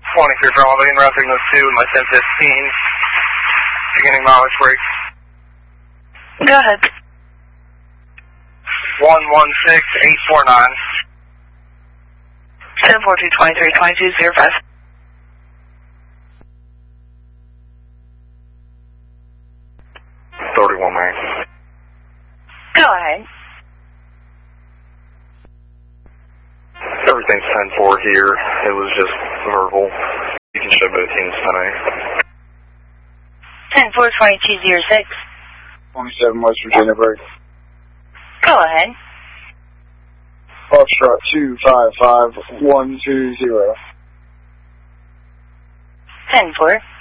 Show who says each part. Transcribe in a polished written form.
Speaker 1: 23 Bravo, leading route signal 2, my 1015. Beginning mileage break.
Speaker 2: Go ahead.
Speaker 1: 116849.
Speaker 2: 1042-23-2205. Go ahead.
Speaker 1: Everything's 10-4 here. It was just verbal. You can show both teams tonight.
Speaker 2: 10-4-2206.
Speaker 3: 27 West Virginia break.
Speaker 2: Go ahead.
Speaker 3: Foxtrot 255120.
Speaker 2: 10-4.